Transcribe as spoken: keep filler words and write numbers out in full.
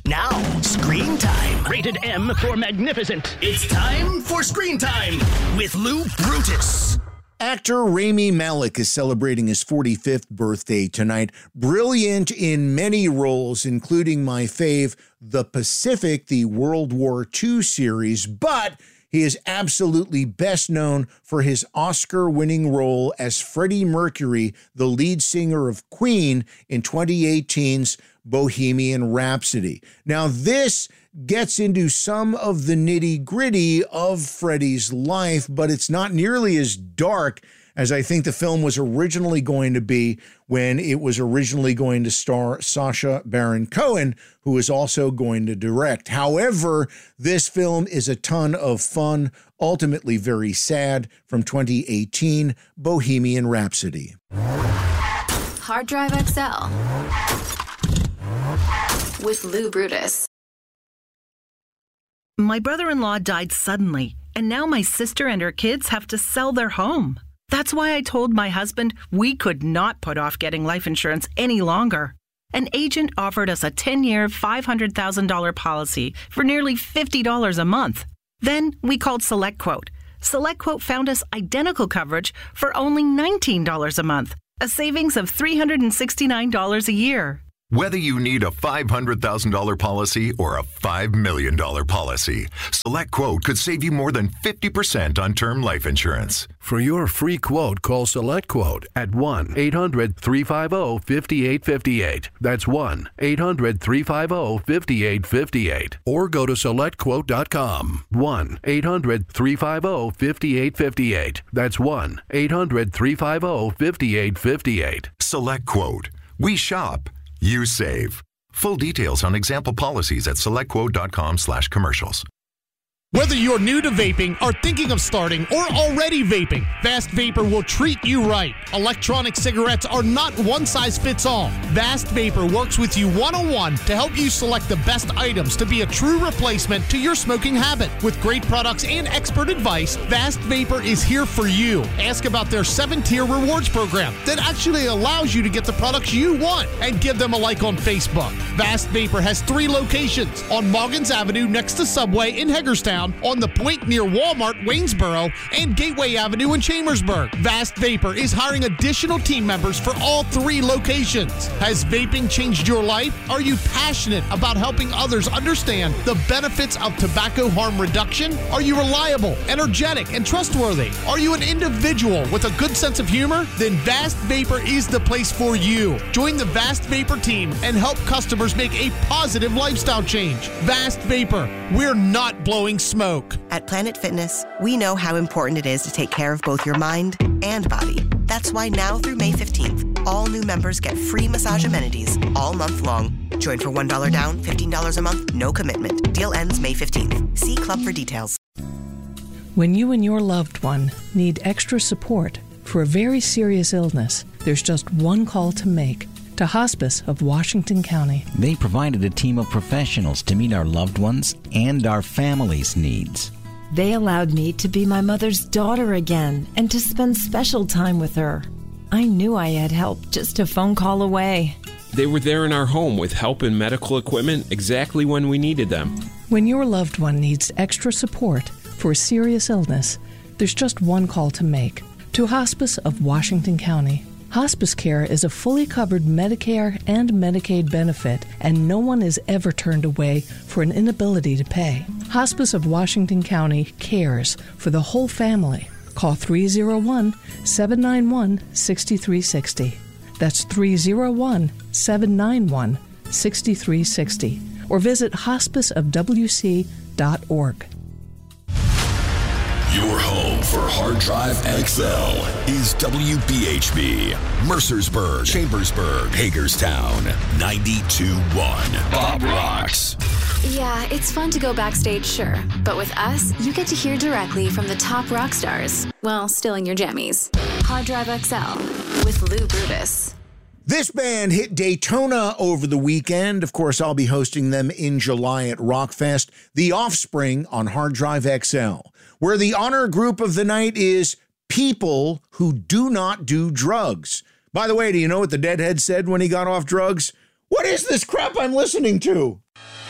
Now, Screen Time. Rated M for magnificent. It's time for Screen Time with Lou Brutus. Actor Rami Malek is celebrating his forty-fifth birthday tonight. Brilliant in many roles, including my fave, The Pacific, the World War Two series, but he is absolutely best known for his Oscar-winning role as Freddie Mercury, the lead singer of Queen in twenty eighteen's Bohemian Rhapsody. Now, this gets into some of the nitty-gritty of Freddie's life, but it's not nearly as dark as I think the film was originally going to be when it was originally going to star Sacha Baron Cohen, who is also going to direct. However, this film is a ton of fun, ultimately very sad, from twenty eighteen, Bohemian Rhapsody. Hard Drive X L with Lou Brutus. My brother-in-law died suddenly, and now my sister and her kids have to sell their home. That's why I told my husband we could not put off getting life insurance any longer. An agent offered us a ten-year, five hundred thousand dollars policy for nearly fifty dollars a month. Then we called SelectQuote. SelectQuote found us identical coverage for only nineteen dollars a month, a savings of three hundred sixty-nine dollars a year. Whether you need a five hundred thousand dollars policy or a five million dollars policy, SelectQuote could save you more than fifty percent on term life insurance. For your free quote, call SelectQuote at one eight hundred three five zero five eight five eight. That's one eight hundred three five zero five eight five eight. Or go to select quote dot com. one eight hundred three five zero five eight five eight. That's one eight hundred three five zero five eight five eight. SelectQuote. We shop. You save. Full details on example policies at selectquote.com slash commercials. Whether you're new to vaping, are thinking of starting, or already vaping, Vast Vapor will treat you right. Electronic cigarettes are not one size fits all. Vast Vapor works with you one-on-one to help you select the best items to be a true replacement to your smoking habit. With great products and expert advice, Vast Vapor is here for you. Ask about their seven-tier rewards program that actually allows you to get the products you want, and give them a like on Facebook. Vast Vapor has three locations: on Moggins Avenue next to Subway in Hagerstown, on the Point near Walmart, Waynesboro, and Gateway Avenue in Chambersburg. Vast Vapor is hiring additional team members for all three locations. Has vaping changed your life? Are you passionate about helping others understand the benefits of tobacco harm reduction? Are you reliable, energetic, and trustworthy? Are you an individual with a good sense of humor? Then Vast Vapor is the place for you. Join the Vast Vapor team and help customers make a positive lifestyle change. Vast Vapor, we're not blowing smoke. Smoke. At Planet Fitness, we know how important it is to take care of both your mind and body. That's why now through May fifteenth, all new members get free massage amenities all month long. Join for one dollar down, fifteen dollars a month, no commitment. Deal ends May fifteenth. See Club for details. When you and your loved one need extra support for a very serious illness, there's just one call to make. To Hospice of Washington County. They provided a team of professionals to meet our loved ones and our family's needs. They allowed me to be my mother's daughter again and to spend special time with her. I knew I had help just a phone call away. They were there in our home with help and medical equipment exactly when we needed them. When your loved one needs extra support for a serious illness, there's just one call to make. To Hospice of Washington County. Hospice care is a fully covered Medicare and Medicaid benefit, and no one is ever turned away for an inability to pay. Hospice of Washington County cares for the whole family. Call three oh one, seven nine one, six three six oh. That's three oh one, seven nine one, six three six oh. Or visit hospice of w c dot org. Your home for Hard Drive X L is W B H B, Mercersburg, Chambersburg, Hagerstown, ninety-two point one. Bob Rocks. Yeah, it's fun to go backstage, sure. But with us, you get to hear directly from the top rock stars. Well, still in your jammies. Hard Drive X L with Lou Brutus. This band hit Daytona over the weekend. Of course, I'll be hosting them in July at Rockfest. The Offspring on Hard Drive X L, where the honor group of the night is people who do not do drugs. By the way, do you know what the Deadhead said when he got off drugs? What is this crap I'm listening to?